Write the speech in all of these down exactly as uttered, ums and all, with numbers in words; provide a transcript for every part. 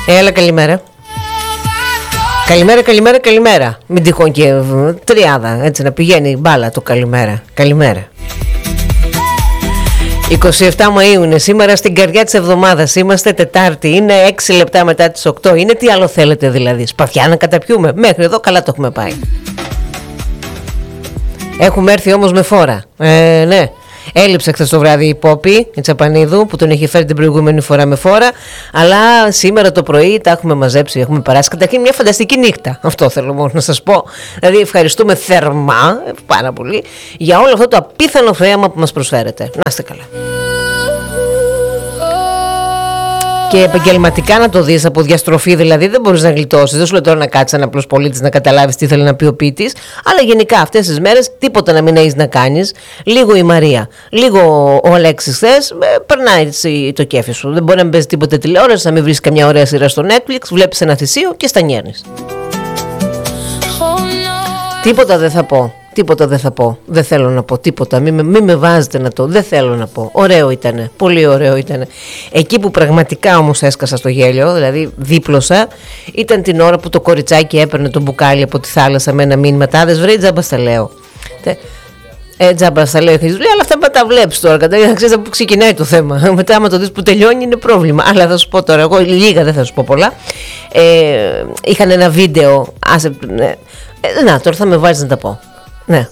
Έλα, καλημέρα. Καλημέρα, καλημέρα, καλημέρα. Μην τυχόν και τριάδα, έτσι να πηγαίνει μπάλα το καλημέρα. Καλημέρα. εικοστή εβδόμη Μαΐου είναι σήμερα, στην καρδιά της εβδομάδας. Είμαστε Τετάρτη, είναι έξι λεπτά μετά τις οκτώ. Είναι τι άλλο θέλετε δηλαδή, σπαθιά να καταπιούμε? Μέχρι εδώ καλά το έχουμε πάει. Έχουμε έρθει όμως με φόρα. Ε, ναι. Έλειψε χθες το βράδυ η Πόπη, η Τσαπανίδου, που τον είχε φέρει την προηγούμενη φορά με φόρα. Αλλά σήμερα το πρωί τα έχουμε μαζέψει, έχουμε περάσει καταρχήν μια φανταστική νύχτα. Αυτό θέλω μόνο να σας πω. Δηλαδή, ευχαριστούμε θερμά, πάρα πολύ, για όλο αυτό το απίθανο θέαμα που μας προσφέρετε. Να είστε καλά. Και επαγγελματικά να το δεις από διαστροφή, δηλαδή δεν μπορείς να γλιτώσεις. Δεν σου λέω τώρα να κάτσεις ένα απλός πολίτης να καταλάβεις τι θέλει να πει ο ποιητής, αλλά γενικά αυτές τις μέρες τίποτα να μην έχεις να κάνεις. Λίγο η Μαρία, λίγο ο Αλέξης χθες, περνάει το κέφι σου. Δεν μπορεί να μην παίζει τίποτα τηλεόραση, να μην βρεις καμιά ωραία σειρά στο Netflix, βλέπεις ένα θυσίο και στανιέρνεις. Τίποτα δεν θα πω. Τίποτα δεν θα πω. Δεν θέλω να πω τίποτα. Μην με, μη με βάζετε να το. Δεν θέλω να πω. Ωραίο ήτανε. Πολύ ωραίο ήτανε. Εκεί που πραγματικά όμως έσκασα στο γέλιο, δηλαδή δίπλωσα, ήταν την ώρα που το κοριτσάκι έπαιρνε το μπουκάλι από τη θάλασσα με ένα μήνυμα. Τάδες βρει, τζάμπα στα λέω. Ε, τζάμπα στα λέω. Έχεις δουλειά, αλλά αυτά τα βλέπεις τώρα. Καταρχήν, ξέρεις από πού ξεκινάει το θέμα. Μετά, άμα το δεις που τελειώνει, είναι πρόβλημα. Αλλά θα σου πω τώρα, εγώ λίγα δεν θα σου πω πολλά. Ε, είχαν ένα βίντεο. Άσε, ναι. ε, να, τώρα θα με βάλεις να τα πω. Ναι.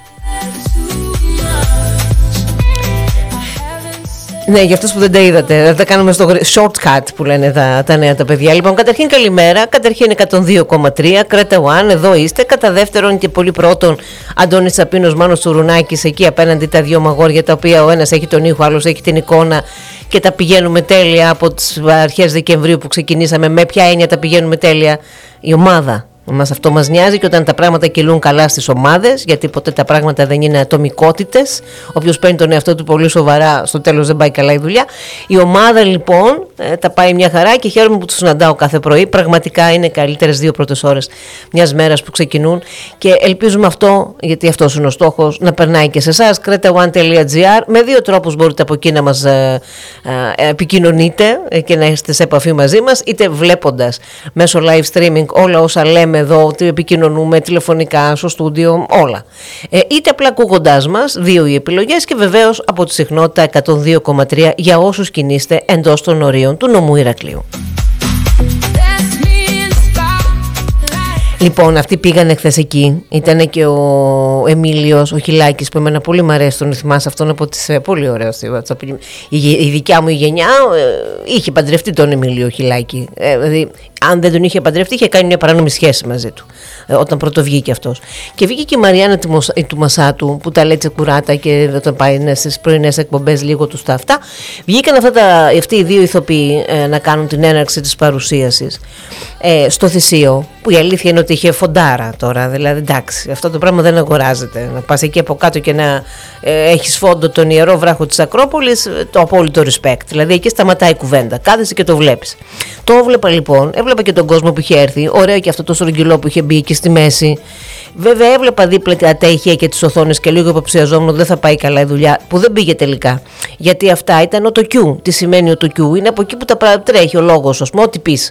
Ναι, για αυτούς που δεν τα είδατε, θα τα κάνουμε στο shortcut που λένε τα, τα νέα τα παιδιά. Λοιπόν, καταρχήν καλημέρα, καταρχήν εκατόν δύο κόμμα τρία, Κρέτα One, εδώ είστε. Κατά δεύτερον και πολύ πρώτον, Αντώνης Τσαπίνος, Μάνος Τσουρουνάκης, εκεί απέναντι τα δύο μαγόρια, τα οποία ο ένας έχει τον ήχο, ο άλλος έχει την εικόνα και τα πηγαίνουμε τέλεια από τις αρχές Δεκεμβρίου που ξεκινήσαμε. Με ποια έννοια τα πηγαίνουμε τέλεια? Η ομάδα. Μας αυτό μας νοιάζει, και όταν τα πράγματα κυλούν καλά στις ομάδες, γιατί ποτέ τα πράγματα δεν είναι ατομικότητες. Όποιος παίρνει τον εαυτό του πολύ σοβαρά, στο τέλος δεν πάει καλά η δουλειά. Η ομάδα λοιπόν ε, τα πάει μια χαρά και χαίρομαι που τους συναντάω κάθε πρωί. Πραγματικά είναι καλύτερες δύο πρώτες ώρες μιας μέρας που ξεκινούν και ελπίζουμε αυτό, γιατί αυτός είναι ο στόχος, να περνάει και σε εσάς. κρέτα one τελεία τζι άρ. Με δύο τρόπους μπορείτε από εκεί να μας ε, ε, επικοινωνείτε και να είστε σε επαφή μαζί μας, είτε βλέποντας μέσω live streaming όλα όσα λέμε εδώ, ότι επικοινωνούμε τηλεφωνικά στο στούντιο, όλα. Ε, είτε απλά ακούγοντάς μας, δύο οι επιλογές, και βεβαίως από τη συχνότητα εκατόν δύο κόμμα τρία για όσους κινείστε εντός των ορίων του νομού Ηρακλείου. Λοιπόν, αυτοί πήγανε χθες εκεί. Ήταν και ο Εμίλιος, ο Χιλάκης, που εμένα πολύ μ' αρέσει, τον θυμάσαι αυτόν από τις. Πολύ ωραίος. Η, η δικιά μου η γενιά ε, είχε παντρευτεί τον Εμίλιο Χιλάκη. Ε, δηλαδή, αν δεν τον είχε παντρευτεί, είχε κάνει μια παράνομη σχέση μαζί του. Ε, όταν πρώτο βγήκε αυτός. Και βγήκε και η Μαριάννα του Μασάτου, που τα λέει τσεκουράτα και όταν πάει στις πρωινές εκπομπές λίγο του στα αυτά. Βγήκαν αυτά τα, αυτοί οι δύο ηθοποιοί ε, να κάνουν την έναρξη της παρουσίασης ε, στο Θησίο, που η αλήθεια είναι ότι είχε φοντάρα τώρα. Δηλαδή, εντάξει, αυτό το πράγμα δεν αγοράζεται. Να πας εκεί από κάτω και να ε, έχεις φόντο τον ιερό βράχο της Ακρόπολης, το απόλυτο respect. Δηλαδή, εκεί σταματάει η κουβέντα. Κάθεσαι και το βλέπεις. Το έβλεπα λοιπόν, έβλεπα και τον κόσμο που είχε έρθει. Ωραίο και αυτό το στρογγυλό που είχε μπει εκεί στη μέση. Βέβαια, έβλεπα δίπλα τα ηχεία και τις οθόνες και λίγο υποψιαζόμουν ότι δεν θα πάει καλά η δουλειά, που δεν πήγε τελικά. Γιατί αυτά ήταν το Q. Τι σημαίνει το Q? Είναι από εκεί που τα τρέχει ο λόγος, α πούμε, ό,τι πεις.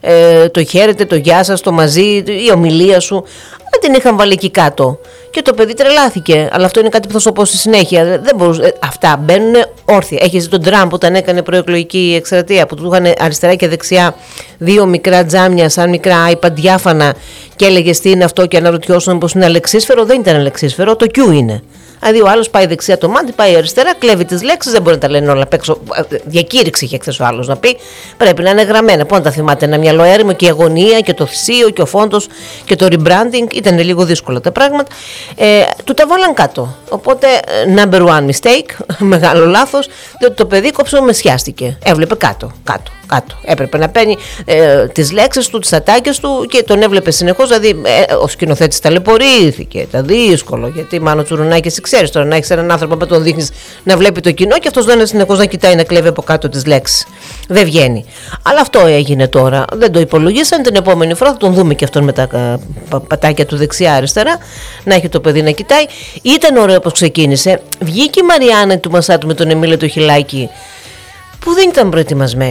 Ε, το χαίρετε, το γεια σας, το μαζί, η ομιλία σου. Δεν την είχαν βάλει εκεί κάτω. Και το παιδί τρελάθηκε. Αλλά αυτό είναι κάτι που θα σου πω στη συνέχεια. Δεν μπορούσε. Αυτά μπαίνουν όρθια. Έχεις τον Τραμπ όταν έκανε προεκλογική εκστρατεία, που του είχαν αριστερά και δεξιά δύο μικρά τζάμια, σαν μικρά iPad διάφανα, και έλεγε τι είναι αυτό, και αναρωτιόσουν πως είναι αλεξίσφαιρο. Δεν ήταν αλεξίσφαιρο, το Q είναι. Δηλαδή, ο άλλος πάει δεξιά το μάτι, πάει αριστερά, κλέβει τις λέξεις, δεν μπορεί να τα λένε όλα απ' έξω. Διακήρυξη είχε χθες ο άλλος να πει. Πρέπει να είναι γραμμένα. Πού να τα θυμάται, ένα μυαλό έρημο, και η αγωνία και το θυσίο και ο φόντος και το rebranding. Ήταν λίγο δύσκολα τα πράγματα. Ε, του τα βάλαν κάτω. Οπότε, number one mistake, μεγάλο λάθος, διότι το παιδί κόψε με σιάστηκε. Έβλεπε κάτω, κάτω, κάτω. Έπρεπε να παίρνει ε, τις λέξεις του, τις ατάκες του, και τον έβλεπε συνεχώς. Δηλαδή, ε, ο σκηνοθέτης ταλαιπωρήθηκε. Ήταν δύσκολο, γιατί Μάνο Τσουρουνάκη, ξέρεις τώρα, να έχεις έναν άνθρωπο που τον δείχνεις να βλέπει το κοινό, και αυτός δεν είναι συνεχώς να κοιτάει, να κλέβει από κάτω τις λέξεις. Δεν βγαίνει. Αλλά αυτό έγινε τώρα. Δεν το υπολογίσαν. Την επόμενη φορά θα τον δούμε και αυτόν με τα πατάκια του δεξιά-αριστερά, να έχει το παιδί να κοιτάει. Ήταν ωραίο πως ξεκίνησε. Βγήκε η Μαριάννα του Μασάτου με τον Εμίλιο το Χιλάκη, που δεν ήταν προετοιμασμένη.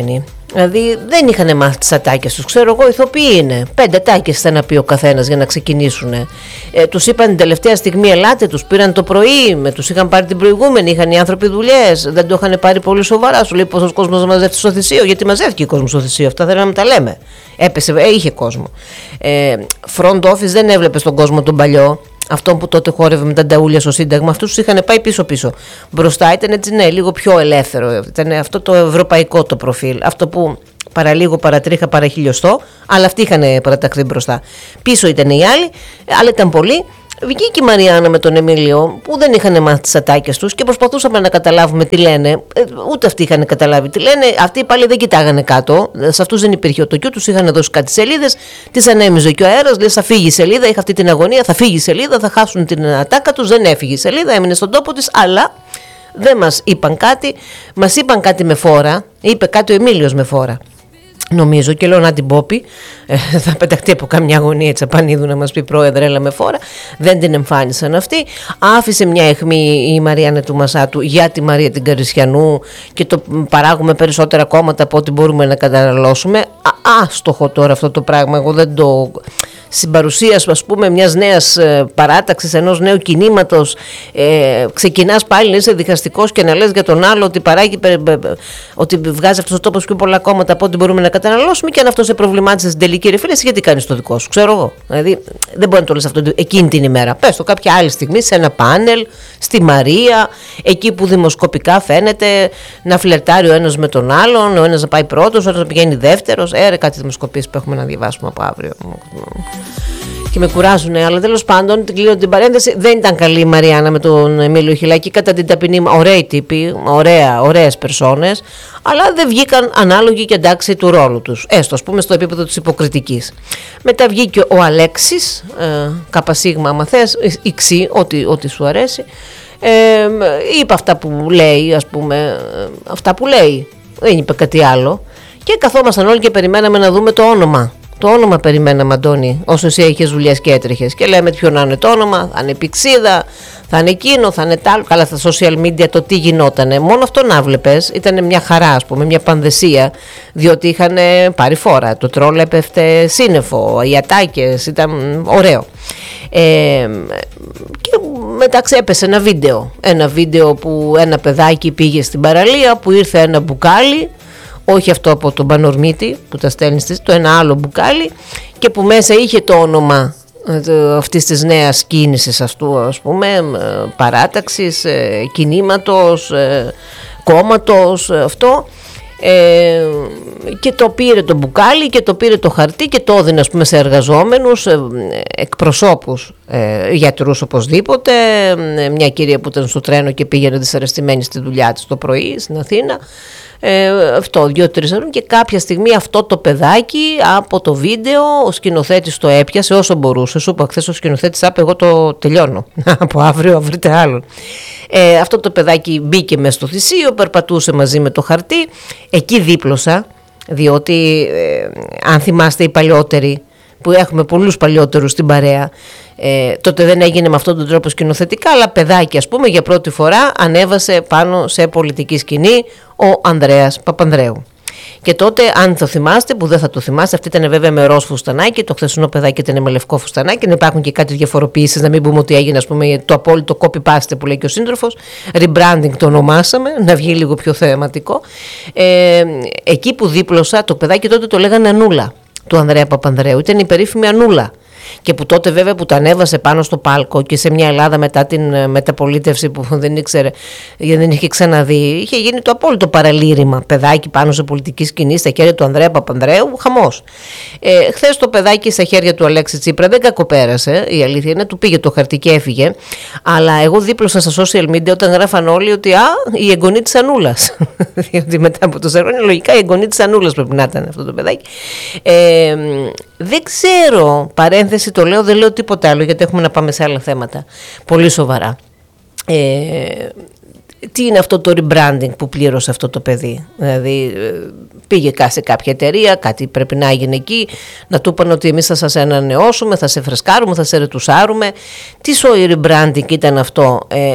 Δηλαδή δεν είχαν μάθει τις ατάκες τους. Ξέρω εγώ, ηθοποιοί είναι. Πέντε ατάκες θα να πει ο καθένας για να ξεκινήσουν. Ε, τους είπαν την τελευταία στιγμή ελάτε, τους πήραν το πρωί, με τους είχαν πάρει την προηγούμενη. Είχαν οι άνθρωποι δουλειές, δεν το είχαν πάρει πολύ σοβαρά. Σου λέει πως ο κόσμος να μαζεύει στο Θησίο, γιατί μαζεύτηκε ο κόσμος στο Θησίο. Αυτά θέλαμε να τα λέμε. Έπεσε, ε, είχε κόσμο. Ε, front office δεν έβλεπε στον κόσμο τον παλιό. Αυτό που τότε χόρευε με τα νταούλια στο Σύνταγμα, αυτούς τους είχαν πάει πίσω-πίσω. Μπροστά ήταν έτσι, ναι, λίγο πιο ελεύθερο. Ήταν αυτό το ευρωπαϊκό το προφίλ. Αυτό που παραλίγο, παρατρίχα, παραχιλιοστό, αλλά αυτοί είχαν παραταχθεί μπροστά. Πίσω ήταν οι άλλοι, αλλά ήταν πολλοί. Βγήκε η Μαριάννα με τον Εμίλιο που δεν είχαν μάθει τις ατάκες τους και προσπαθούσαμε να καταλάβουμε τι λένε. Ούτε αυτοί είχαν καταλάβει τι λένε. Αυτοί πάλι δεν κοιτάγανε κάτω. Σε αυτούς δεν υπήρχε ο τοκιού, τους είχαν δώσει κάτι σελίδες. Τις ανέμιζε και ο αέρας. Λέει θα φύγει η σελίδα. Είχα αυτή την αγωνία. Θα φύγει η σελίδα. Θα χάσουν την ατάκα τους. Δεν έφυγε η σελίδα. Έμεινε στον τόπο της. Αλλά δεν μας είπαν κάτι. Μας είπαν κάτι με φόρα. Είπε κάτι ο Εμίλιος με φόρα. Νομίζω και λέω να την Πόπη, ε, θα πεταχτεί από καμιά γωνία Τσαπανίδου να μας πει πρόεδρε έλα με φόρα. Δεν την εμφάνισαν αυτή. Άφησε μια αιχμή η Μαριάννα του Μασάτου για τη Μαρία την Καρισιανού και το παράγουμε περισσότερα κόμματα από ό,τι μπορούμε να καταναλώσουμε. Α, άστοχο τώρα αυτό το πράγμα. Εγώ δεν το... Στην παρουσία σου, ας πούμε, μιας νέας ε, παράταξης, ενός νέου κινήματος, ε, ξεκινάς πάλι να είσαι διχαστικός και να λες για τον άλλο ότι παράγει, πε, πε, πε, ότι βγάζει αυτός ο τόπος πιο πολλά κόμματα από ό,τι μπορούμε να καταναλώσουμε, και αν αυτό σε προβλημάτισε στην τελική ρεφή, γιατί κάνεις το δικό σου, ξέρω εγώ. Δηλαδή, δεν μπορεί να το λες αυτό εκείνη την ημέρα. Πες το κάποια άλλη στιγμή σε ένα πάνελ, στη Μαρία, εκεί που δημοσκοπικά φαίνεται να φλερτάρει ο ένας με τον άλλον, ο ένας να πάει πρώτος, ο ένας να πηγαίνει δεύτερος. Έρε κάτι δημοσκοπήσεις που έχουμε να διαβάσουμε από αύριο. Και με κουράζουν, αλλά τέλος πάντων την κλείνω την παρένθεση. Δεν ήταν καλή η Μαριάννα με τον Εμίλιο Χιλάκη, κατά την ταπεινή, ωραίοι τύποι, ωραία, ωραίες περσόνες, αλλά δεν βγήκαν ανάλογοι και εντάξει του ρόλου τους, έστω ας πούμε στο επίπεδο της υποκριτικής. Μετά βγήκε ο Αλέξης, ε, καπασίγμα άμα θες, ιξί, ό,τι, ό,τι σου αρέσει, ε, είπε αυτά που λέει, ας πούμε, αυτά που λέει, δεν είπε κάτι άλλο, και καθόμασταν όλοι και περιμέναμε να δούμε το όνομα. Το όνομα περιμέναμε, Αντώνη, όσο εσύ είχες δουλειές και έτρεχες. Και λέμε ποιο να είναι το όνομα, θα είναι Πηξίδα, θα είναι εκείνο, θα είναι τ' άλλο. Καλά, στα social media το τι γινότανε. Μόνο αυτό να βλέπες, ήταν μια χαρά, ας πούμε, μια πανδεσία, διότι είχαν πάρει φόρα. Το τρόλ έπεφτε σύννεφο, οι ατάκες, ήταν ωραίο. Ε, και μετά ξέπεσε ένα βίντεο. Ένα βίντεο που ένα παιδάκι πήγε στην παραλία, που ήρθε ένα μπουκάλι. Όχι αυτό από τον Πανορμίτη που τα στέλνει, το ένα άλλο μπουκάλι, και που μέσα είχε το όνομα αυτής της νέας κίνησης, αυτού, ας πούμε, παράταξης, κινήματος, κόμματος, αυτό. Ε, και το πήρε το μπουκάλι και το πήρε το χαρτί και το έδινε, ας πούμε, σε εργαζόμενους, εκπροσώπους, ε, γιατρούς οπωσδήποτε, μια κυρία που ήταν στο τρένο και πήγαινε δυσαρεστημένη στη δουλειά της το πρωί στην Αθήνα. Ε, αυτό, δύο-τρεις ώρες, και κάποια στιγμή αυτό το παιδάκι από το βίντεο ο σκηνοθέτης το έπιασε όσο μπορούσε. Σου είπα χθες ο σκηνοθέτης άπε εγώ το τελειώνω από αύριο βρείτε άλλον. Ε, αυτό το παιδάκι μπήκε μέσα στο Θησίο, περπατούσε μαζί με το χαρτί. Εκεί δίπλωσα, διότι ε, αν θυμάστε οι παλιότεροι, που έχουμε πολλούς παλιότερους στην παρέα, ε, τότε δεν έγινε με αυτόν τον τρόπο σκηνοθετικά, αλλά παιδάκι, ας πούμε, για πρώτη φορά ανέβασε πάνω σε πολιτική σκηνή ο Ανδρέας Παπανδρέου. Και τότε, αν το θυμάστε, που δεν θα το θυμάστε, αυτή ήταν βέβαια με ροζ φουστανάκι, το χθεσινό παιδάκι ήταν με λευκό φουστανάκι. Να υπάρχουν και κάτι διαφοροποιήσεις, να μην πούμε ότι έγινε, ας πούμε, το απόλυτο copy-paste που λέει και ο σύντροφος. Rebranding το ονομάσαμε, να βγει λίγο πιο θεαματικό. Ε, εκεί που δίπλωσα, το παιδάκι τότε το λέγανε Ανούλα, του Ανδρέα Παπανδρέου, ήταν η περίφημη Ανούλα. Και που τότε βέβαια που τα ανέβασε πάνω στο πάλκο και σε μια Ελλάδα μετά την μεταπολίτευση που δεν ήξερε, γιατί δεν είχε ξαναδεί, είχε γίνει το απόλυτο παραλήρημα. Παιδάκι πάνω σε πολιτική σκηνή στα χέρια του Ανδρέα Παπανδρέου, χαμός. Ε, χθες το παιδάκι στα χέρια του Αλέξη Τσίπρα δεν κακοπέρασε, η αλήθεια είναι, του πήγε το χαρτί και έφυγε. Αλλά εγώ δίπλωσα στα social media όταν γράφαν όλοι ότι α, η εγγονή της Ανούλας. Διότι μετά από τόσα χρόνια λογικά η εγγονή της Ανούλας πρέπει να ήταν αυτό το παιδάκι. Ε, δεν ξέρω, παρένθεση το λέω, δεν λέω τίποτα άλλο γιατί έχουμε να πάμε σε άλλα θέματα πολύ σοβαρά. Ε, τι είναι αυτό το rebranding που πλήρωσε αυτό το παιδί. Δηλαδή πήγε σε κάποια εταιρεία, κάτι πρέπει να έγινε εκεί, να του είπαν ότι εμείς θα σας ανανεώσουμε, θα σε φρεσκάρουμε, θα σε ρετουσάρουμε. Τι σοϊ rebranding ήταν αυτό, ε,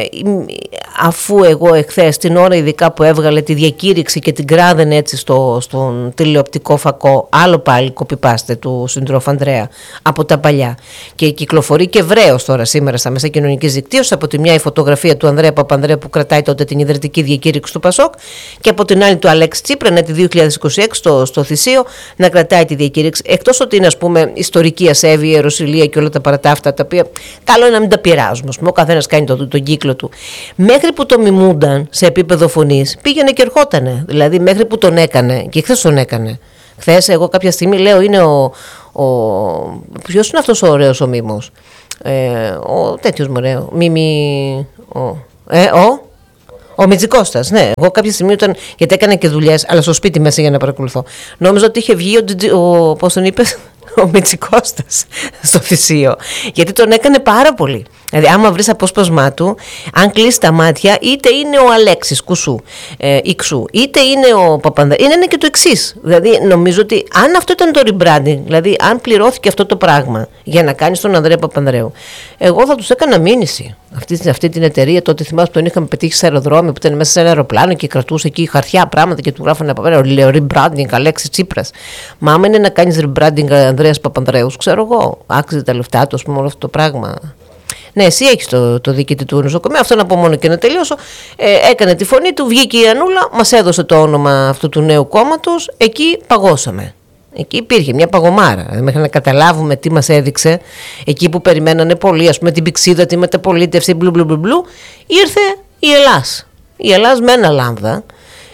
αφού εγώ εχθές την ώρα ειδικά που έβγαλε τη διακήρυξη και την κράδεν έτσι στο, στον τηλεοπτικό φακό, άλλο πάλι κοπιπάστε του συντρόφου Ανδρέα από τα παλιά, και κυκλοφορεί και ευρέως τώρα σήμερα στα μέσα κοινωνικής δικτύωσης, από τη μια η φωτογραφία του Ανδρέα Παπανδρέα που κρατάει τότε την ιδρυτική διακήρυξη του Πασόκ, και από την άλλη του Αλέξη Τσίπρα, ναι, τη δύο χιλιάδες είκοσι έξι στο, στο Θησίο, να κρατάει τη διακήρυξη. Εκτός ότι είναι, ας πούμε, ιστορική ασέβεια, ιεροσυλία και όλα τα παρατάφτα, τα οποία καλό είναι να μην τα πειράζουμε. Ας πούμε, ο καθένας κάνει τον, τον κύκλο του. Μέχρι που το μιμούνταν σε επίπεδο φωνής, πήγαινε και ερχότανε. Δηλαδή, μέχρι που τον έκανε, και χθες τον έκανε. Χθες, εγώ κάποια στιγμή λέω, είναι ο. ο ποιος είναι αυτός ο ωραίος ο μίμος? Ε, ο τέτοιος μωρέ, μίμη. Ο, ε, ο Ο Μητσικώστας, ναι. Εγώ κάποια στιγμή ήταν. Γιατί έκανε και δουλειές, αλλά στο σπίτι μέσα για να παρακολουθώ. Νόμιζα ότι είχε βγει ο. ο πώς τον είπες? Ο Μητσικώστας στο Θησίο. Γιατί τον έκανε πάρα πολύ. Δηλαδή, άμα βρεις απόσπασμά του, αν κλείσει τα μάτια, είτε είναι ο Αλέξης Κουσού ε, ή Ξού, είτε είναι ο Παπανδρέας. Είναι, είναι και το εξής. Δηλαδή, νομίζω ότι αν αυτό ήταν το rebranding, δηλαδή, αν πληρώθηκε αυτό το πράγμα για να κάνει τον Ανδρέα Παπανδρέου, εγώ θα τους έκανα μήνυση. Αυτή, αυτή την εταιρεία, τότε θυμάσαι που τον είχαμε πετύχει σε αεροδρόμιο, που ήταν μέσα σε ένα αεροπλάνο και κρατούσε εκεί χαρτιά πράγματα και του γράφανε από πέρα. Λέω rebranding Αλέξη Τσίπρας. Μα άμα είναι να κάνει rebranding Ανδρέας Παπανδρέου, ξέρω εγώ, άξιζε τα λεφτά του, α πούμε, όλο αυτό το πράγμα. Ναι, εσύ έχεις το, το διοικητή του νοσοκομείου, αυτό να πω μόνο και να τελειώσω. Ε, έκανε τη φωνή του, βγήκε η Ανούλα, μας έδωσε το όνομα αυτού του νέου κόμματος, εκεί παγώσαμε. Εκεί υπήρχε μια παγωμάρα. Μέχρι να καταλάβουμε τι μας έδειξε, εκεί που περιμένανε πολύ, ας πούμε την πηξίδα, τη μεταπολίτευση, μπλου μπλου μπλου, ήρθε η Ελλάς. Η Ελλάς με ένα λάμδα.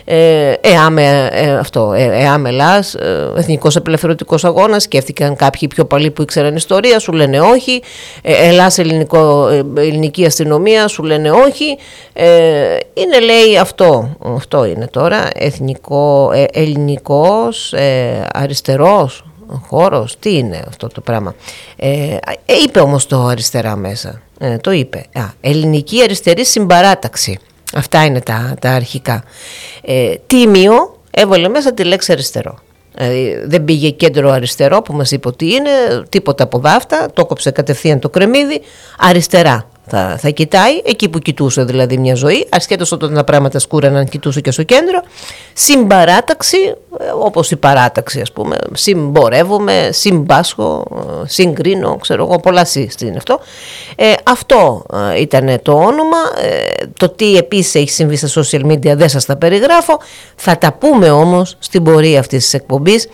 Ε, ΕΑΜΕ, ε, αυτό, ε, ΕΑΜ Ελλάς, ε, Εθνικός Απελευθερωτικός Αγώνας. Σκέφτηκαν κάποιοι πιο παλιοί που ήξεραν ιστορία, σου λένε όχι. ε, Ελλάς ελληνικό, ε, ελληνική αστυνομία, σου λένε όχι. ε, είναι, λέει, αυτό αυτό είναι τώρα εθνικό, ε, ελληνικός ε, αριστερός χώρος. Τι είναι αυτό το πράγμα? ε, ε, είπε όμως το αριστερά μέσα, ε, το είπε. Α, ελληνική αριστερή συμπαράταξη. Αυτά είναι τα, τα αρχικά. Ε, τίμιο έβαλε μέσα τη λέξη αριστερό. Δηλαδή δεν πήγε κέντρο αριστερό που μας είπε ότι είναι, τίποτα από δάφτα, το κόψε κατευθείαν το κρεμμύδι, αριστερά. Θα, θα κοιτάει, εκεί που κοιτούσε δηλαδή μια ζωή, ασχέτως όταν τα πράγματα σκούραναν, κοιτούσε και στο κέντρο. Συμπαράταξη, όπως η παράταξη, ας πούμε. Συμπορεύομαι, συμπάσχω, συγκρίνω, ξέρω εγώ, πολλά συστήν αυτό. Ε, αυτό ε, ήταν το όνομα. Ε, το τι επίσης έχει συμβεί στα social media δεν σας τα περιγράφω. Θα τα πούμε όμως στην πορεία αυτής της εκπομπής.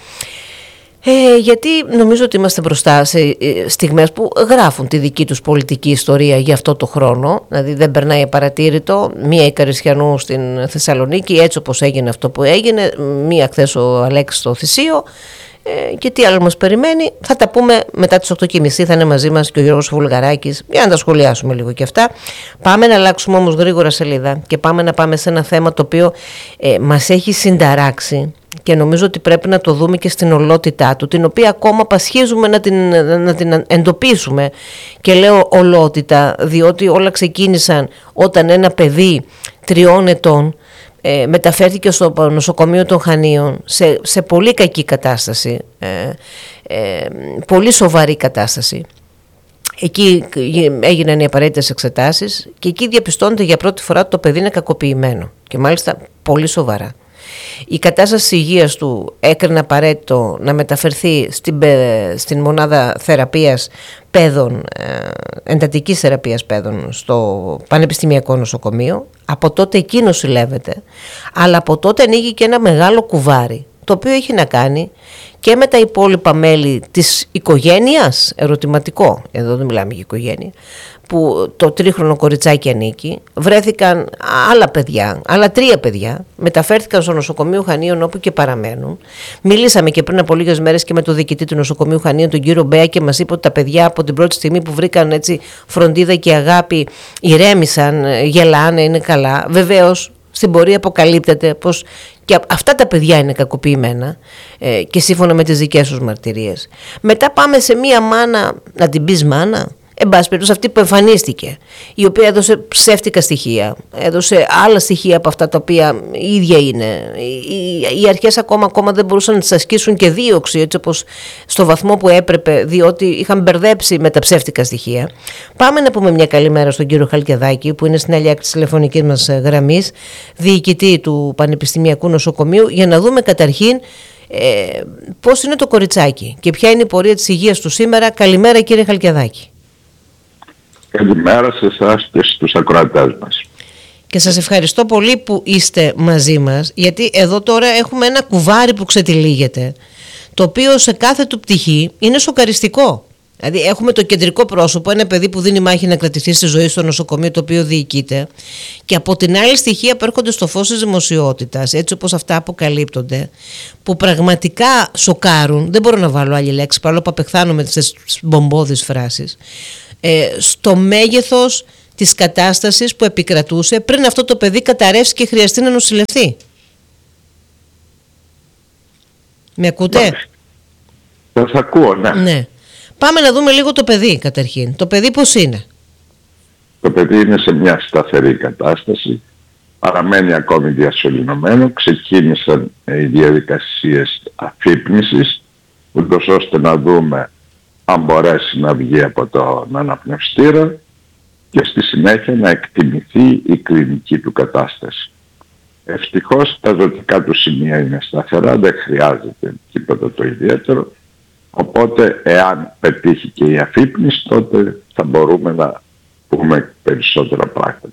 Ε, γιατί νομίζω ότι είμαστε μπροστά σε στιγμές που γράφουν τη δική τους πολιτική ιστορία για αυτό το χρόνο. Δηλαδή δεν περνάει απαρατήρητο. Μία Ικαρισιανού στην Θεσσαλονίκη, έτσι όπως έγινε αυτό που έγινε. Μία χθες ο Αλέξης στο Θησίο. Ε, και τι άλλο μας περιμένει, θα τα πούμε μετά τις οκτώ και μισή. Θα είναι μαζί μας και ο Γιώργος Βουλγαράκης για να τα σχολιάσουμε λίγο και αυτά. Πάμε να αλλάξουμε όμως γρήγορα σελίδα και πάμε να πάμε σε ένα θέμα το οποίο ε, μας έχει συνταράξει και νομίζω ότι πρέπει να το δούμε και στην ολότητά του, την οποία ακόμα πασχίζουμε να την, να την εντοπίσουμε. Και λέω ολότητα διότι όλα ξεκίνησαν όταν ένα παιδί τριών ετών Ε, μεταφέρθηκε στο νοσοκομείο των Χανίων σε, σε πολύ κακή κατάσταση, ε, ε, πολύ σοβαρή κατάσταση. Εκεί έγιναν οι απαραίτητες εξετάσεις και εκεί διαπιστώνεται για πρώτη φορά ότι το παιδί είναι κακοποιημένο και μάλιστα πολύ σοβαρά. Η κατάσταση υγείας του έκρινε απαραίτητο να μεταφερθεί στην, στην μονάδα θεραπείας παιδών, εντατικής θεραπείας παιδών στο Πανεπιστημιακό Νοσοκομείο. Από τότε εκεί νοσηλεύεται, αλλά από τότε ανοίγει και ένα μεγάλο κουβάρι, το οποίο έχει να κάνει και με τα υπόλοιπα μέλη της οικογένειας, ερωτηματικό, εδώ δεν μιλάμε για οικογένεια, που το τρίχρονο κοριτσάκι ανήκει. Βρέθηκαν άλλα παιδιά, άλλα τρία παιδιά, μεταφέρθηκαν στο νοσοκομείο Χανίων όπου και παραμένουν. Μιλήσαμε και πριν από λίγες μέρες και με τον διοικητή του νοσοκομείου Χανίων, τον κύριο Μπέα, και μας είπε ότι τα παιδιά από την πρώτη στιγμή που βρήκαν έτσι φροντίδα και αγάπη ηρέμησαν, γελάνε, είναι καλά. Βεβαίως στην πορεία αποκαλύπτεται πως και αυτά τα παιδιά είναι κακοποιημένα ε, και σύμφωνα με τις δικές τους μαρτυρίες. Μετά πάμε σε μία μάνα, να την πεις μάνα, εν πάση περιπτώσει αυτή που εμφανίστηκε, η οποία έδωσε ψεύτικα στοιχεία, έδωσε άλλα στοιχεία από αυτά τα οποία η ίδια είναι. Οι, οι αρχές ακόμα, ακόμα δεν μπορούσαν να τις ασκήσουν και δίωξη, έτσι όπως στο βαθμό που έπρεπε, διότι είχαν μπερδέψει με τα ψεύτικα στοιχεία. Πάμε να πούμε μια καλημέρα στον κύριο Χαλκιαδάκη, που είναι στην άλλη άκρη της τηλεφωνικής μας γραμμής, διοικητή του Πανεπιστημιακού Νοσοκομείου, για να δούμε καταρχήν ε, πώς είναι το κοριτσάκι και ποια είναι η πορεία της υγείας του σήμερα. Καλημέρα κύριε Χαλκιαδάκη. Καλημέρα σε εσάς και στους ακροατές μας. Και σας ευχαριστώ πολύ που είστε μαζί μας, γιατί εδώ τώρα έχουμε ένα κουβάρι που ξετυλίγεται, το οποίο σε κάθε του πτυχή είναι σοκαριστικό. Δηλαδή έχουμε το κεντρικό πρόσωπο, ένα παιδί που δίνει μάχη να κρατηθεί στη ζωή στο νοσοκομείο το οποίο διοικείται, και από την άλλη στοιχεία που έρχονται στο φως της δημοσιότητας, έτσι όπως αυτά αποκαλύπτονται, που πραγματικά σοκάρουν, δεν μπορώ να βάλω άλλη λέξη παρόλο που απεχθάνομαι τις μπομπόδεις φράσεις, ε, στο μέγεθος της κατάστασης που επικρατούσε πριν αυτό το παιδί καταρρεύσει και χρειαστεί να νοσηλευθεί. Με ακούτε? Σας ακούω, ναι. Ναι. Πάμε να δούμε λίγο το παιδί καταρχήν. Το παιδί πώς είναι? Το παιδί είναι σε μια σταθερή κατάσταση, παραμένει ακόμη διασωληνωμένο, ξεκίνησαν οι διαδικασίες αφύπνισης, ούτως ώστε να δούμε αν μπορέσει να βγει από τον αναπνευστήρα και στη συνέχεια να εκτιμηθεί η κλινική του κατάσταση. Ευτυχώς τα ζωτικά του σημεία είναι σταθερά, δεν χρειάζεται τίποτα το ιδιαίτερο, οπότε εάν πετύχει και η αφύπνιση, τότε θα μπορούμε να πούμε περισσότερα πράγματα.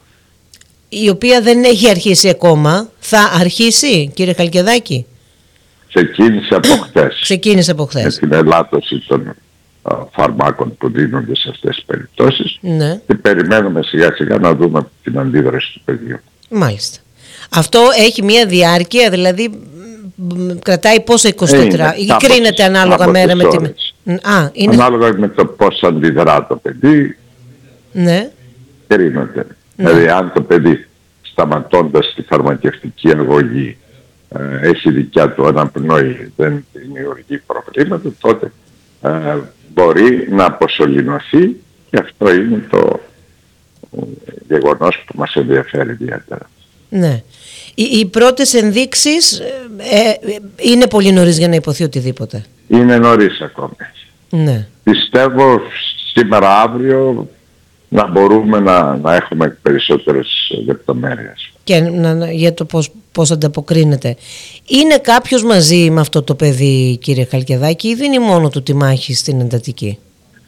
Η οποία δεν έχει αρχίσει ακόμα. Θα αρχίσει κύριε Χαλκιαδάκη? Ξεκίνησε από χθες. Ξεκίνησε από χθες. Με την ελάττωση των α, φαρμάκων που δίνονται σε αυτές τις περιπτώσεις. Ναι. Και περιμένουμε σιγά σιγά να δούμε την αντίδραση του παιδιού. Μάλιστα. Αυτό έχει μια διάρκεια, δηλαδή κρατάει πόσα είκοσι τέσσερα ή κρίνεται ανάλογα μέρα με τη... Α, είναι... Ανάλογα με το πώς αντιδρά το παιδί, ναι, κρίνεται. Ναι. Δηλαδή αν το παιδί σταματώντας τη φαρμακευτική αγωγή ε, έχει δικιά του αναπνοή, δεν δημιουργεί προβλήματα, τότε ε, μπορεί να αποσωληνωθεί, και αυτό είναι το ε, γεγονός που μας ενδιαφέρει ιδιαίτερα. Ναι. Οι, οι πρώτες ενδείξεις ε, ε, είναι πολύ νωρίς για να υποθεί οτιδήποτε. Είναι νωρίς ακόμη. Ναι. Πιστεύω σήμερα αύριο να μπορούμε να, να έχουμε περισσότερες λεπτομέρειες. Και να, να, για το πώς, πώς ανταποκρίνεται. Είναι κάποιος μαζί με αυτό το παιδί κύριε Χαλκιαδάκη ή δίνει μόνο του τη μάχη στην εντατική?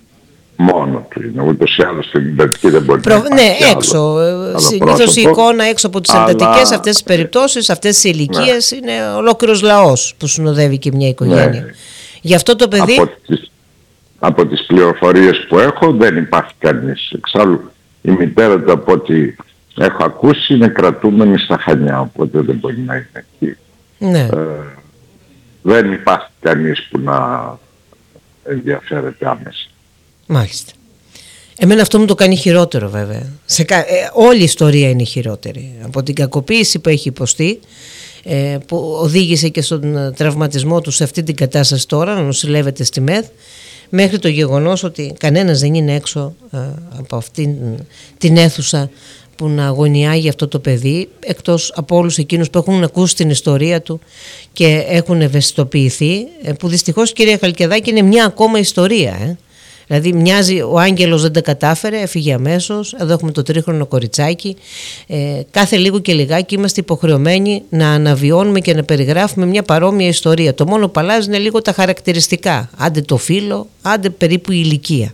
Μόνο του είναι, ούτως ή άλλως στην εντατική δεν μπορεί Προ... να Ναι, υπάρχει έξω. Άλλο, συνήθως η εικόνα έξω από τις αλλά... εντατικές, αυτές τις περιπτώσεις, αυτές τις ηλικίες, ναι, είναι ολόκληρος λαός που συνοδεύει και μια οικογένεια. Ναι. Γι' αυτό το παιδί... Από τις, από τις πληροφορίες που έχω δεν υπάρχει κανείς. Εξάλλου η μητέρα του, από ό,τι έχω ακούσει, είναι κρατούμενη στα Χανιά, οπότε δεν μπορεί να είναι εκεί. Ναι. Ε, δεν υπάρχει κανείς που να ενδιαφέρεται άμεσα. Μάλιστα. Εμένα αυτό μου το κάνει χειρότερο βέβαια. Σε κα... ε, όλη η ιστορία είναι χειρότερη. Από την κακοποίηση που έχει υποστεί, ε, που οδήγησε και στον τραυματισμό του σε αυτή την κατάσταση τώρα, να νοσηλεύεται στη ΜΕΘ, μέχρι το γεγονός ότι κανένας δεν είναι έξω ε, από αυτήν την αίθουσα που να αγωνιάγει αυτό το παιδί, εκτός από όλους εκείνους που έχουν ακούσει την ιστορία του και έχουν ευαισθητοποιηθεί, ε, που δυστυχώς κύριε Χαλκιαδάκη είναι μια ακόμα ιστορία, ε. Δηλαδή μοιάζει ο άγγελος δεν τα κατάφερε, έφυγε αμέσως, εδώ έχουμε το τρίχρονο κοριτσάκι. Ε, κάθε λίγο και λιγάκι είμαστε υποχρεωμένοι να αναβιώνουμε και να περιγράφουμε μια παρόμοια ιστορία. Το μόνο που αλλάζει είναι λίγο τα χαρακτηριστικά, άντε το φύλο, άντε περίπου η ηλικία.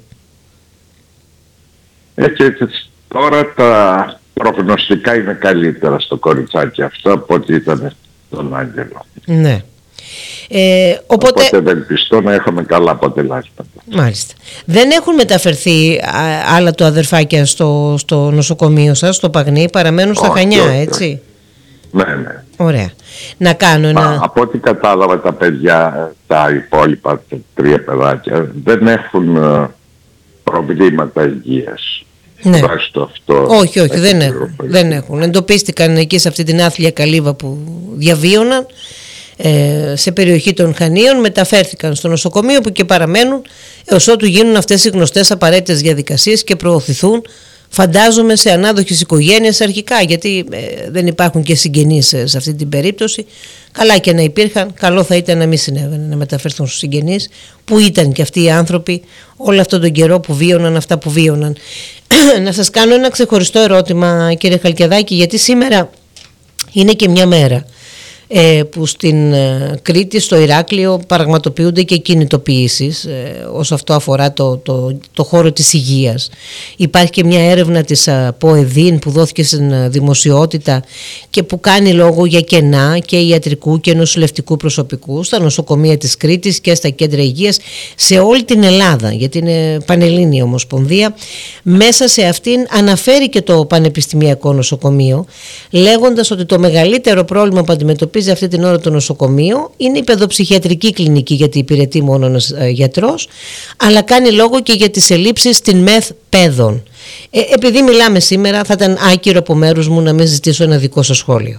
Έτσι, έτσι τώρα τα προγνωστικά είναι καλύτερα στο κοριτσάκι αυτό από ό,τι ήταν στον άγγελο. Ναι. Ε, οπότε... οπότε δεν πιστώ να έχουμε καλά αποτελέσματα. Μάλιστα. Δεν έχουν μεταφερθεί α, άλλα του αδερφάκια στο, στο νοσοκομείο σας, στο Παγνί, παραμένουν στα όχι, Χανιά, όχι, έτσι. Ναι, ναι. Ωραία. Να κάνω ένα... Μα, από ό,τι κατάλαβα τα παιδιά, τα υπόλοιπα, τα τρία παιδάκια, δεν έχουν uh, προβλήματα υγείας. Ναι. Αυτό όχι, όχι, δεν έχουν, δεν έχουν. Εντοπίστηκαν εκεί σε αυτή την άθλια καλύβα που διαβίωναν. ε, σε περιοχή των Χανίων μεταφέρθηκαν στο νοσοκομείο που και παραμένουν έως ότου γίνουν αυτές οι γνωστές απαραίτητες διαδικασίες και προωθηθούν, φαντάζομαι, σε ανάδοχες οικογένειες αρχικά, γιατί ε, δεν υπάρχουν και συγγενείς σε, σε αυτή την περίπτωση. Καλά και να υπήρχαν, καλό θα ήταν να μην συνέβαινε να μεταφερθούν στους συγγενείς, που ήταν και αυτοί οι άνθρωποι όλο αυτόν τον καιρό που βίωναν αυτά που βίωναν. Να σας κάνω ένα ξεχωριστό ερώτημα, κύριε Χαλκιαδάκη, γιατί σήμερα είναι και μια μέρα ε, που στην ε, Κρήτη, στο Ηράκλειο, πραγματοποιούνται και κινητοποιήσεις ε, όσο αυτό αφορά το, το, το χώρο της υγείας. Υπάρχει και μια έρευνα της ε, ΠΟΕΔΗΝ που δόθηκε στην ε, δημοσιότητα και που κάνει λόγο για κενά και ιατρικού και νοσηλευτικού προσωπικού στα νοσοκομεία της Κρήτης και στα κέντρα υγείας σε όλη την Ελλάδα, γιατί είναι πανελλήνια ομοσπονδία. Μέσα σε αυτήν αναφέρει και το Πανεπιστημιακό Νοσοκομείο, λέγοντας ότι το μεγαλύτερο πρόβλημα που αντιμετωπίζει αυτή την ώρα το νοσοκομείο είναι η παιδοψυχιατρική κλινική, γιατί υπηρετεί μόνο ένας ε, γιατρός, αλλά κάνει λόγο και για τις ελλείψεις στην ΜΕΘ παιδών. Ε, επειδή μιλάμε σήμερα, θα ήταν άκυρο από μέρους μου να μην ζητήσω ένα δικό σας σχόλιο.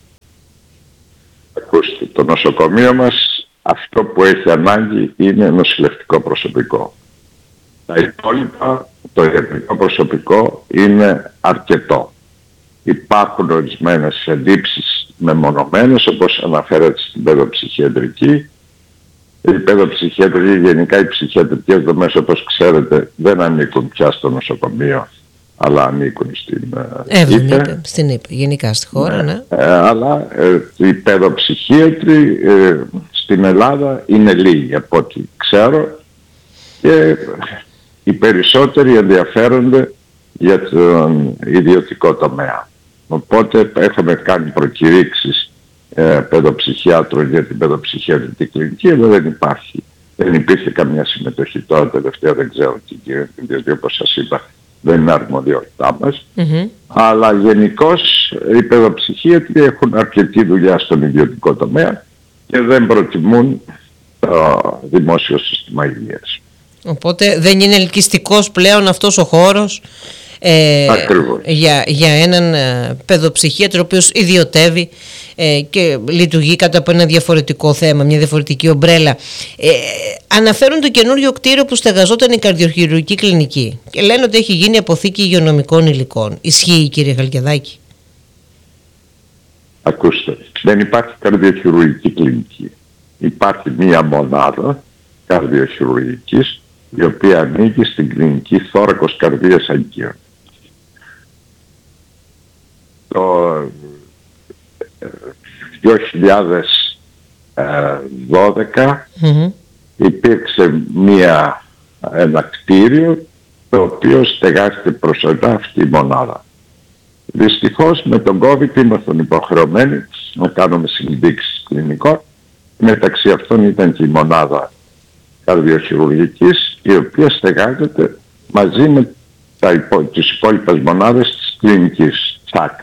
Ακούστε, το νοσοκομείο μας αυτό που έχει ανάγκη είναι νοσηλευτικό προσωπικό. Τα υπόλοιπα, το ιατρικό προσωπικό είναι αρκετό. Υπάρχουν ορισμένες ελλείψεις μεμονωμένες, όπως αναφέρατε στην παιδοψυχιατρική. Η παιδοψυχιατρική, γενικά οι ψυχιατρικές δομές, όπως ξέρετε, δεν ανήκουν πια στο νοσοκομείο, αλλά ανήκουν στην ΕΠΕ. Στην ΕΠΕ, γενικά στη χώρα, ναι. ναι. Ε, αλλά ε, οι παιδοψυχίατροι ε, στην Ελλάδα είναι λίγοι, από ό,τι ξέρω, και οι περισσότεροι ενδιαφέρονται για τον ιδιωτικό τομέα. Οπότε έχουμε κάνει προκηρύξεις ε, παιδοψυχιάτρων για την παιδοψυχιατρική κλινική, αλλά δεν υπάρχει. Δεν υπήρχε καμιά συμμετοχή τώρα τελευταία, δεν ξέρω τι γίνεται, γιατί όπως σας είπα δεν είναι αρμοδιότητά μας. Mm-hmm. Αλλά γενικώς οι παιδοψυχίατροι έχουν αρκετή δουλειά στον ιδιωτικό τομέα και δεν προτιμούν το δημόσιο σύστημα υγείας. Οπότε δεν είναι ελκυστικός πλέον αυτός ο χώρος ε, για, για έναν ε, παιδοψυχίατρο ο οποίος ιδιωτεύει ε, και λειτουργεί κάτω από ένα διαφορετικό θέμα, μια διαφορετική ομπρέλα. Ε, αναφέρουν το καινούριο κτίριο που στεγαζόταν η καρδιοχειρουργική κλινική και λένε ότι έχει γίνει αποθήκη υγειονομικών υλικών. Ισχύει, κύριε Χαλκιαδάκη? Ακούστε, δεν υπάρχει καρδιοχειρουργική κλινική. Υπάρχει μία μονάδα καρδιοχειρουργικής η οποία ανήκει στην κλινική θώρακος καρδίας Αγγείων. Το δύο χιλιάδες δώδεκα mm-hmm. υπήρξε μία, ένα κτίριο το οποίο στεγάστηκε προσωρινά αυτή η μονάδα. Δυστυχώς με τον COVID ήμασταν υποχρεωμένοι να κάνουμε συνδείξεις κλινικών. Μεταξύ αυτών ήταν και η μονάδα καρδιοχειρουργικής, η οποία στεγάζεται μαζί με τα υπό, τις υπόλοιπες μονάδες της κλινικής ΤΣΑΚ.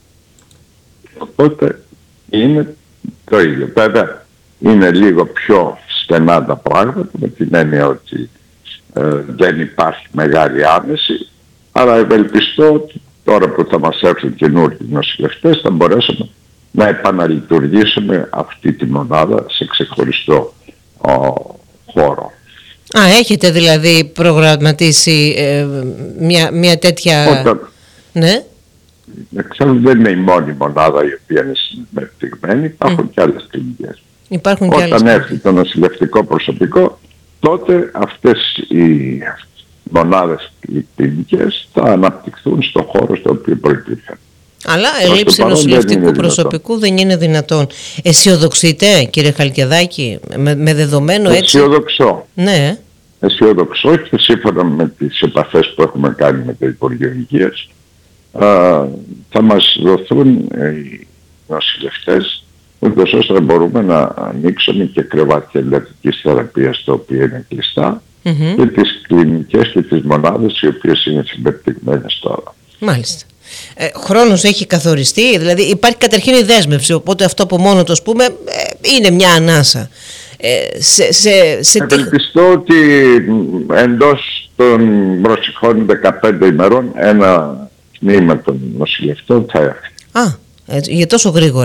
Οπότε είναι το ίδιο. Βέβαια είναι λίγο πιο στενά τα πράγματα, με την έννοια ότι ε, δεν υπάρχει μεγάλη άμεση, αλλά ευελπιστώ ότι τώρα που θα μας έρθουν καινούργιοι νοσηλευτές θα μπορέσουμε να επαναλειτουργήσουμε αυτή τη μονάδα σε ξεχωριστό ο, χώρο. Α, έχετε δηλαδή προγραμματίσει ε, μια, μια τέτοια... Όταν... Ναι. Ξέρω, δεν είναι η μόνη μονάδα η οποία είναι συμμετριγμένη, υπάρχουν mm. και άλλες κλινικές. Υπάρχουν Όταν και άλλες έρθει το νοσηλευτικό προσωπικό, τότε αυτές οι μονάδες οι κλινικές θα αναπτυχθούν στον χώρο στο οποίο προϋπήρχαν. Αλλά ελλείψη νοσηλευτικού προσωπικού δεν είναι δυνατόν. Αισιοδοξείτε, κύριε Χαλκιαδάκη, με, με δεδομένο έτσι? Αισιοδοξώ. Ναι. Αισιοδοξώ και σύμφωνα με τις επαφές που έχουμε κάνει με το Υπουργείο Υγείας, α, θα μας δοθούν οι νοσηλευτές, ούτως ώστε να μπορούμε να ανοίξουμε και κρεβάτια εντατικής θεραπείας, τα οποία είναι κλειστά, mm-hmm. και τις κλινικές και τις μονάδες οι οποίες είναι συμπεριλαμβανομένες τώρα. Μάλιστα. Ε, χρόνος έχει καθοριστεί, δηλαδή υπάρχει καταρχήν η δέσμευση, οπότε αυτό από μόνο το, ας πούμε, ε, είναι μια ανάσα. Ε, σε, σε, σε Ευελπιστώ τι... ότι εντός των προσεχών δεκαπέντε ημερών ένα τμήμα των νοσηλευτών θα έρθει. Α, έτσι, για τόσο γρήγορα.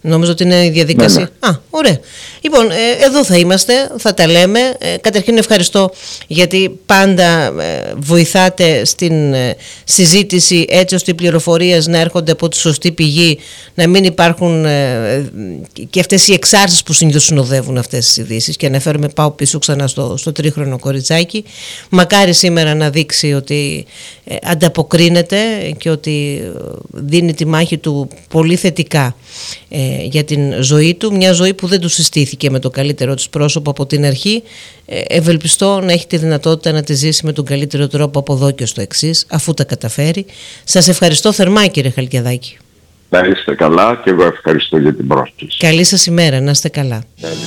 Νόμιζα ότι είναι η διαδικασία. Ναι, ναι. Α, ωραία. Λοιπόν, ε, εδώ θα είμαστε, θα τα λέμε. Ε, καταρχήν ευχαριστώ γιατί πάντα ε, βοηθάτε στην ε, συζήτηση έτσι ώστε οι πληροφορίες να έρχονται από τη σωστή πηγή, να μην υπάρχουν ε, και αυτές οι εξάρσεις που συνήθως συνοδεύουν αυτές τις ειδήσεις. Και αναφέρομαι, πάω πίσω ξανά στο, στο τρίχρονο κοριτσάκι. Μακάρι σήμερα να δείξει ότι ε, ανταποκρίνεται και ότι δίνει τη μάχη του πολύ θετικά ε, για την ζωή του, μια ζωή που δεν του συστήθηκε με το καλύτερο της πρόσωπο από την αρχή. ε, ευελπιστώ να έχει τη δυνατότητα να τη ζήσει με τον καλύτερο τρόπο από εδώ και στο εξής, αφού τα καταφέρει. Σας ευχαριστώ θερμά, κύριε Χαλκιαδάκη. Να είστε καλά και εγώ ευχαριστώ για την πρόσκληση. Καλή σας ημέρα, να είστε καλά.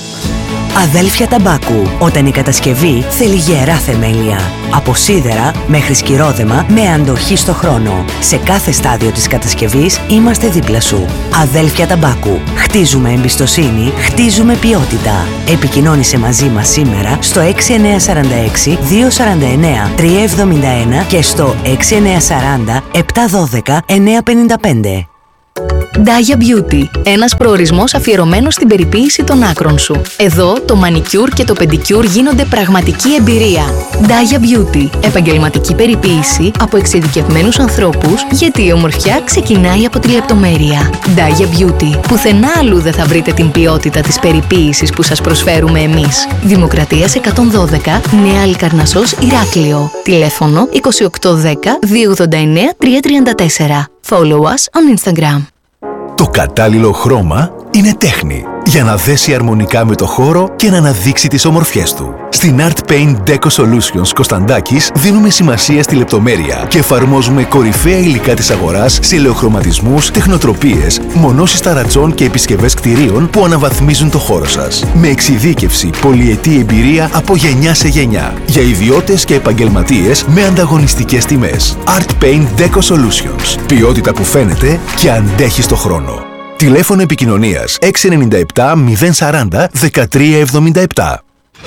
Αδέλφια Ταμπάκου, όταν η κατασκευή θέλει γερά θεμέλια. Από σίδερα μέχρι σκυρόδεμα με αντοχή στο χρόνο. Σε κάθε στάδιο της κατασκευής είμαστε δίπλα σου. Αδέλφια Ταμπάκου. Χτίζουμε εμπιστοσύνη, χτίζουμε ποιότητα. Επικοινώνησε μαζί μας σήμερα στο έξι εννιά τέσσερα έξι δύο τέσσερα εννιά τρία εβδομήντα ένα και στο έξι εννιά τέσσερα μηδέν επτά ένα δύο εννιά πέντε πέντε. Daya Beauty, ένας προορισμός αφιερωμένος στην περιποίηση των άκρων σου. Εδώ το μανικιούρ και το πεντικιούρ γίνονται πραγματική εμπειρία. Daya Beauty, επαγγελματική περιποίηση από εξειδικευμένους ανθρώπους, γιατί η ομορφιά ξεκινάει από τη λεπτομέρεια. Daya Beauty, πουθενά αλλού δεν θα βρείτε την ποιότητα της περιποίησης που σας προσφέρουμε εμείς. Δημοκρατίας εκατόν δώδεκα, Νέα Λικαρνασσός, Ηράκλειο. Τηλέφωνο είκοσι οκτώ δέκα δύο ογδόντα εννέα τρία τριάντα τέσσερα. Follow us on Instagram. Το κατάλληλο χρώμα είναι τέχνη για να δέσει αρμονικά με το χώρο και να αναδείξει τις ομορφιές του. Στην Art Paint Deco Solutions Κωνσταντάκης δίνουμε σημασία στη λεπτομέρεια και εφαρμόζουμε κορυφαία υλικά της αγοράς σε ελαιοχρωματισμούς, τεχνοτροπίες, μονώσεις ταρατσών και επισκευές κτηρίων που αναβαθμίζουν το χώρο σας. Με εξειδίκευση, πολυετή εμπειρία από γενιά σε γενιά. Για ιδιώτες και επαγγελματίες με ανταγωνιστικές τιμές. Art Paint Deco Solutions. Ποιότητα που φαίνεται και αντέχει στο χρόνο. Τηλέφωνο επικοινωνίας έξι εννιά επτά μηδέν σαράντα δεκατρία εβδομήντα επτά.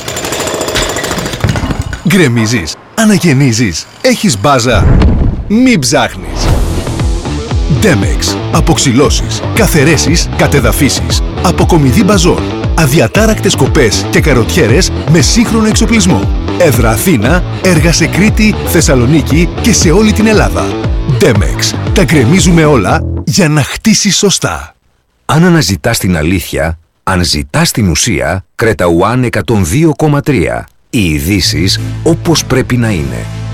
Γκρεμίζεις, αναγεννίζεις, έχεις μπάζα. Μην ψάχνεις. Demex. Αποξυλώσεις, καθαιρέσεις, κατεδαφίσεις, αποκομιδή μπαζών, αδιατάρακτες κοπές και καροτιέρες με σύγχρονο εξοπλισμό. Έδρα Αθήνα, έργα σε Κρήτη, Θεσσαλονίκη και σε όλη την Ελλάδα. Demex. Τα γκρεμίζουμε όλα για να χτίσεις σωστά. Αν αναζητάς την αλήθεια, αν ζητάς την ουσία, Creta One εκατόν δύο κόμμα τρία. Οι ειδήσεις όπως πρέπει να είναι.